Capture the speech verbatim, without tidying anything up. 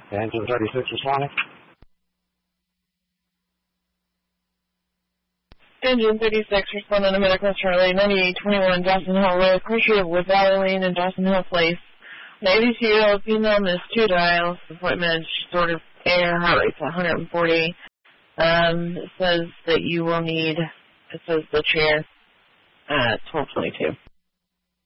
Engine thirty-six responding. Engine thirty-six responding to medical Charlie, ninety-eight twenty-one Dawson Hill Road, pressure with Valley Lane and Dawson Hill Place. An eighty-two-year-old female missed two dials, appointment, sort of air, heart rate's one hundred forty. Um, it says that you will need, it says the chair at twelve twenty-two.